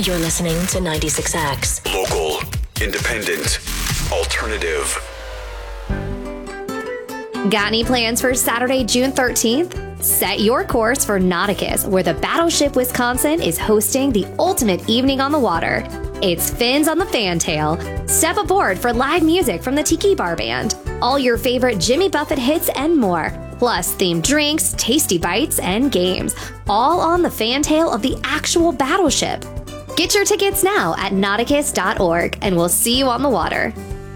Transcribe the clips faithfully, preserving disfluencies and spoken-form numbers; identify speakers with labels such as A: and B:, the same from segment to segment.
A: You're listening to ninety-six X.
B: Local, independent, alternative.
C: Got any plans for Saturday, June thirteenth? Set your course for Nauticus, where the Battleship Wisconsin is hosting the ultimate evening on the water. It's fins on the fantail. Step aboard for live music from the Tiki Bar Band, all your favorite Jimmy Buffett hits and more, plus themed drinks, tasty bites, and games, all on the fantail of the actual battleship. Get your tickets now at nauticus dot org, and we'll see you on the water.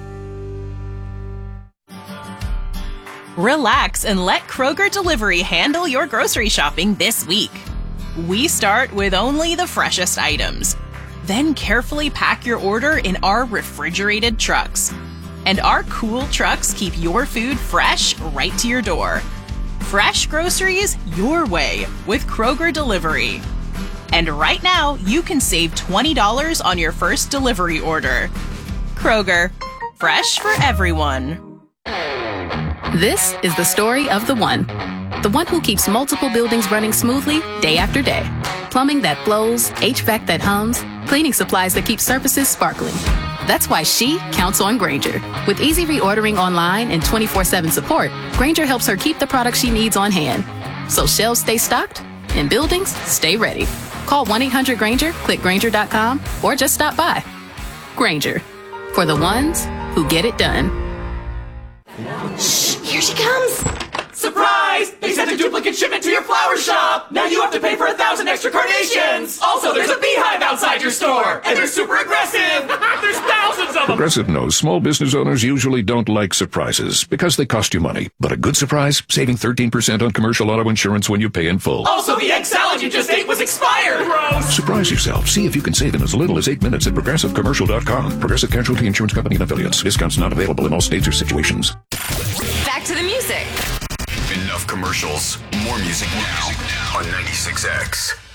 D: Relax and let Kroger Delivery handle your grocery shopping this week. We start with only the freshest items. Then carefully pack your order in our refrigerated trucks. And our cool trucks keep your food fresh right to your door. Fresh groceries your way with Kroger Delivery. And right now, you can save twenty dollars on your first delivery order. Kroger, fresh for everyone.
E: This is the story of the one. The one who keeps multiple buildings running smoothly day after day. Plumbing that flows, H V A C that hums, cleaning supplies that keep surfaces sparkling. That's why she counts on Grainger. With easy reordering online and twenty-four seven support, Grainger helps her keep the products she needs on hand. So shelves stay stocked and buildings stay ready. Call one eight hundred Grainger, click Grainger dot com, or just stop by. Grainger, for the ones who get it done.
C: Shh, here she comes.
F: Surprise! They sent a duplicate shipment to your flower shop! Now you have to pay for a thousand extra carnations! Also, there's a beehive outside your store! And they're super aggressive! There's thousands of them!
G: Progressive knows small business owners usually don't like surprises because they cost you money. But a good surprise? Saving thirteen percent on commercial auto insurance when you pay in full.
F: Also, the egg salad you just ate was expired! Gross!
G: Surprise yourself. See if you can save in as little as eight minutes at progressive commercial dot com. Progressive Casualty Insurance Company and affiliates. Discounts not available in all states or situations.
A: Back to the music.
B: Enough commercials. More music now on ninety-six X.